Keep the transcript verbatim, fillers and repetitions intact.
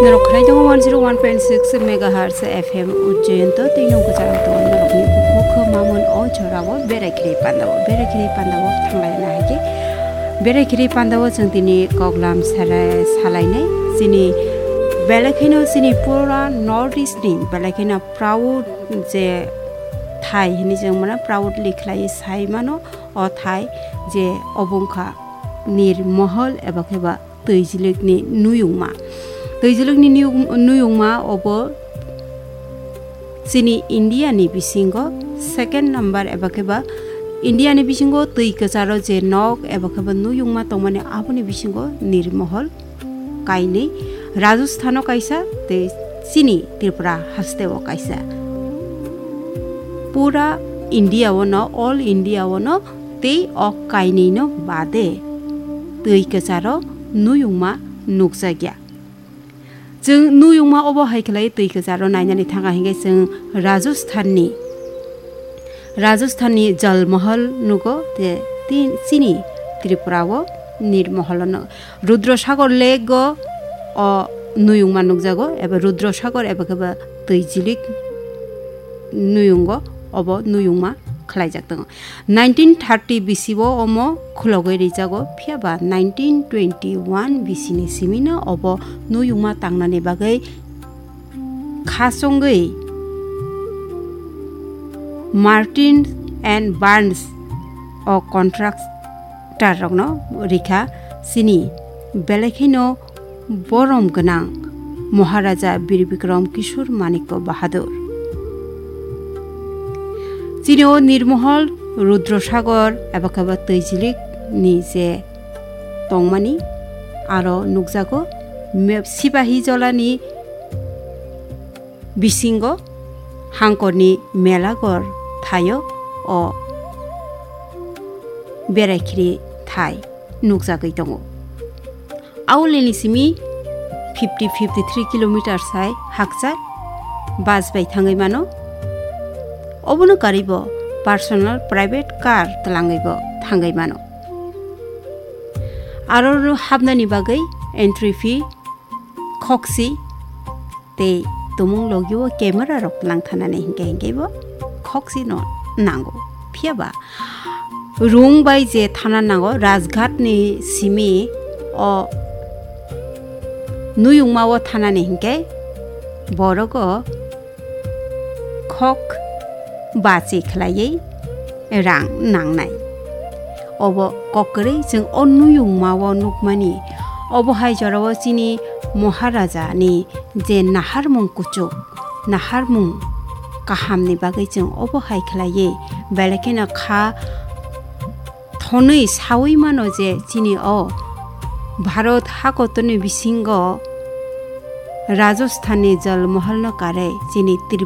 Narokhraydo one oh one point six megahertz F M Ujjainto tino gujarang to narokni bukho mamun o chorawo berekri pandawo berekri pandawo thanglai na hage berekri pandawo jengtini koglam sarai salainai sini belakino sini pura north east ni belakina proud je thai hini jeng mana proudly khlai sai mano o thai je obongkha nir mohol eba kheba teijilik ni nuyungma teijilik ni nuyungma obo sini India ni bisingo second number eba kheba India ni bisingo tei kacharo je nok eba kheba nuyungma tongmane aboni bisingo nir mohol kaine Rajasthan kaisa te sini Tripura hasteo kaisa pura India wono all India wono te ok kaine no bade tei kacharo nuyungma nukjagya जों nuyungma obo haikhlai tei kacharo nainani thanga hingai जों Rajasthan ni Rajasthan ni Jal Mahal nugo te tin sini Tripura wo nirmahal no Rudra Sagar lake go o nuyungma nukjago eba Rudra Sagar eba keba teijilik nuyungo obo nuyungma khlaijak tongo nineteen thirty B C o omo khulogoi rijago phiaba nineteen twenty-one B C ni simina obo nuyungma tangnani bagai khasongoi Martin and Barnes o contractor rokno rikha sini belekhino borom ganang Maharaja Bir Bikram Kishore Manikya Bahadur Chino nirmohol Rudra Sagar eba khaba teijilik ni je tongmani aro nukjago sipahi jolani bisingo hangkorni melagor thayo o berakhiri thai nukjagoi tongo auleni simi fifty fifty-three kilometer sai hakchar bus bai thangai mano obono karibo personal private car talangaibo thangai mano aro habnani bagai entry fee khoksi te tumung logiwo camera rok langthanane hinge hingebo khoksi no nango phiaba rung bai je thana nango rajghat ni simi o nuyungma wo thanane hinge borogo khok bachi khlaiयै rang nangnai obo kokrei जों onuyungma wo nukmani obo hai jarawo chini Maharaja ni je naharmung kuchuk naharmung kahamni bagai जों obo hai khlaiयै belekena kha thonei sawi mano je chini o Bharat hakotoni bisingo Rajasthan ni Jal Mahal no kare chini